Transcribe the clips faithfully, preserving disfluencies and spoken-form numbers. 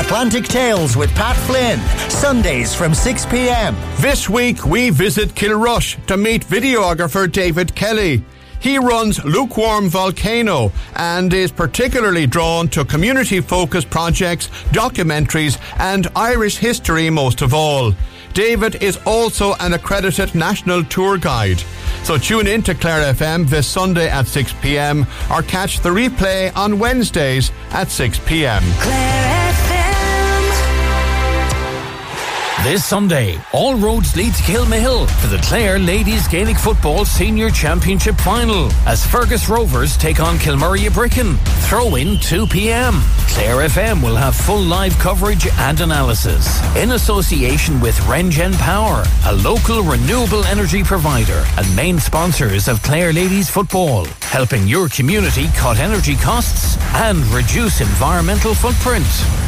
Atlantic Tales with Pat Flynn, Sundays from six p.m. This week we visit Kilrush to meet videographer David Kelly. He runs Lukewarm Volcano and is particularly drawn to community-focused projects, documentaries and Irish history most of all. David is also an accredited national tour guide. So tune in to Clare F M this Sunday at six p.m. or catch the replay on Wednesdays at six p.m. Clare F M. This Sunday, all roads lead to Kilmahill for the Clare Ladies Gaelic Football Senior Championship Final as Fergus Rovers take on Kilmurray Bricken. Throw in two p.m. Clare F M will have full live coverage and analysis in association with Rengen Power, a local renewable energy provider and main sponsors of Clare Ladies Football, helping your community cut energy costs and reduce environmental footprint.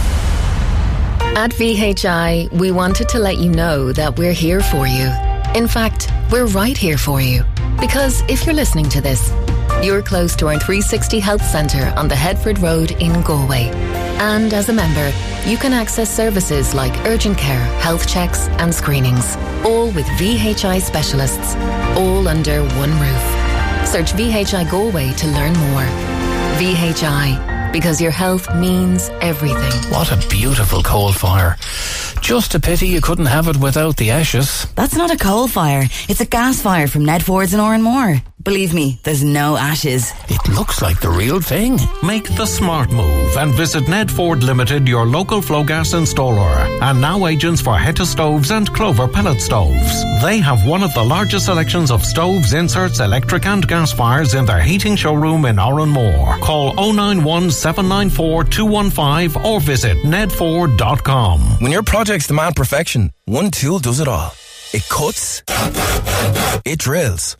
At V H I, we wanted to let you know that we're here for you. In fact, we're right here for you. Because if you're listening to this, you're close to our three sixty Health Centre on the Headford Road in Galway. And as a member, you can access services like urgent care, health checks and screenings, all with V H I specialists, all under one roof. Search V H I Galway to learn more. V H I, because your health means everything. What a beautiful coal fire. Just a pity you couldn't have it without the ashes. That's not a coal fire. It's a gas fire from Ned Ford's in Oranmore. Believe me, there's no ashes. It looks like the real thing. Make the smart move and visit Ned Ford Limited, your local flow gas installer, and now agents for Hetta stoves and Clover pellet stoves. They have one of the largest selections of stoves, inserts, electric and gas fires in their heating showroom in Oranmore. Call oh nine one, seven nine four, two one five or visit ned ford dot com. When your projects demand perfection, one tool does it all. It cuts, it drills,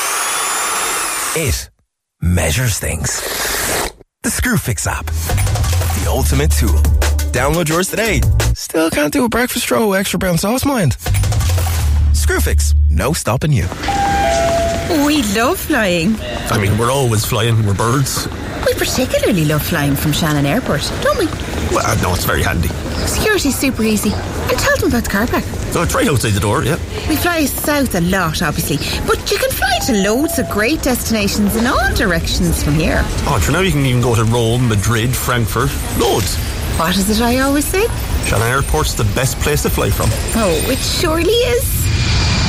it measures things. The Screwfix app, the ultimate tool. Download yours today. Still can't do a breakfast roll with extra brown sauce, mind? Screwfix, no stopping you. We love flying. I mean, we're always flying. We're birds. We particularly love flying from Shannon Airport, don't we? Well, no, it's very handy. Security's super easy. And tell them about the car park. So it's right outside the door, yeah. We fly south a lot, obviously. But you can fly to loads of great destinations in all directions from here. Oh, for now you can even go to Rome, Madrid, Frankfurt. Loads. What is it I always say? Shannon Airport's the best place to fly from. Oh, it surely is.